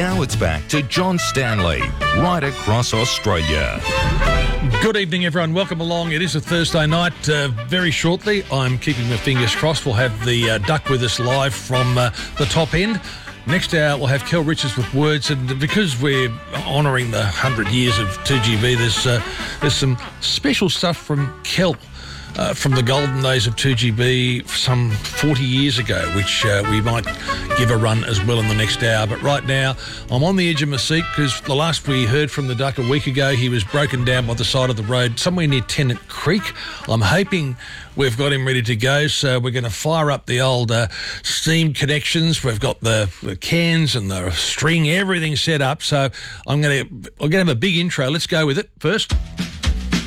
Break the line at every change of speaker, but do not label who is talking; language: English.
Now it's back to John Stanley, right across Australia.
Good evening, everyone. Welcome along. It is a Thursday night. Very shortly, I'm keeping my fingers crossed, we'll have the Duck with us live from the top end. Next hour, we'll have Kel Richards with words, and because we're honouring the 100 years of 2GB, there's some special stuff from Kel. From the golden days of 2GB some 40 years ago, which we might give a run as well in the next hour. But right now, I'm on the edge of my seat because the last we heard from the Duck a week ago, he was broken down by the side of the road somewhere near Tennant Creek. I'm hoping we've got him ready to go, so we're going to fire up the old steam connections. We've got the cans and the string, everything set up. So I'm going to have a big intro. Let's go with it first.